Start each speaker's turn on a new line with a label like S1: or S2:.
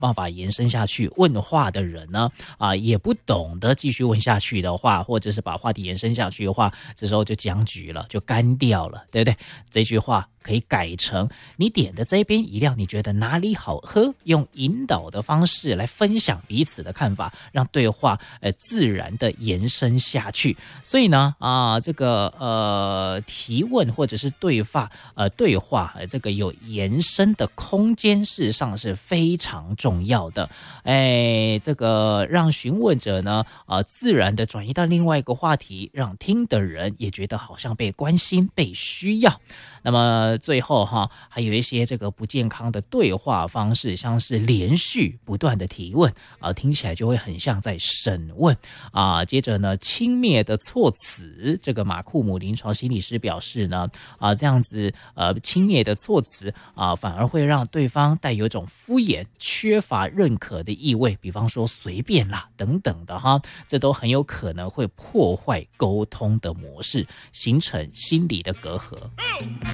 S1: 办法延伸下去，问话的人呢也不懂得继续问下去的话，或者是把话题延伸下去的话，这时候就僵局了，就干掉了，对不对？这句话可以改成你点的这边饮料你觉得哪里好喝，用引导的方式来分享彼此的看法，让对话自然的延伸下去。所以呢这个提问或者是对话这个有延伸的空间，事实上是非常重要的。这个让询问者呢自然的转移到另外一个话题，让听的人也觉得好像被关心被需要。那么最后还有一些这个不健康的对话方式，像是连续不断的提问听起来就会很像在审问接着呢轻蔑的措辞，这个马库姆临床心理师表示呢这样子轻蔑的措辞反而会让对方带有一种敷衍缺乏认可的意味，比方说随便啦等等的这都很有可能会破坏沟通的模式，形成心理的隔阂。